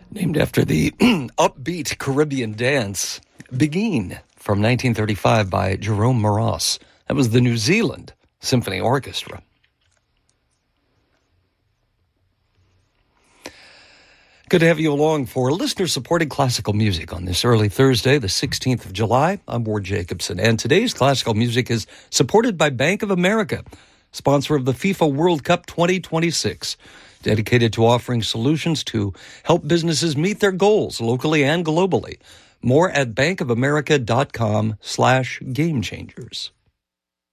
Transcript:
Named after the upbeat Caribbean dance, Beguine, from 1935 by Jerome Moross. That was the New Zealand Symphony Orchestra. Good to have you along for listener-supported classical music on this early Thursday, the 16th of July. I'm Ward Jacobson, and today's classical music is supported by Bank of America, sponsor of the FIFA World Cup 2026, dedicated to offering solutions to help businesses meet their goals locally and globally. More at bankofamerica.com/gamechangers.